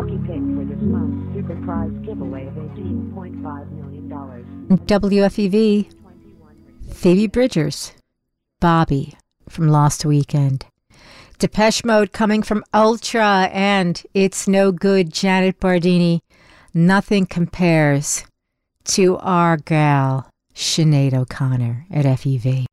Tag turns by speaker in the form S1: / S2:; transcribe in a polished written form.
S1: lucky pick for this month's super prize giveaway of $18.5 million.
S2: WFEV, Phoebe Bridgers, Bobby from Lost Weekend. Depeche Mode coming from Ultra, and It's No Good, Janet Bardini. Nothing compares to our gal, Sinead O'Connor at FEV.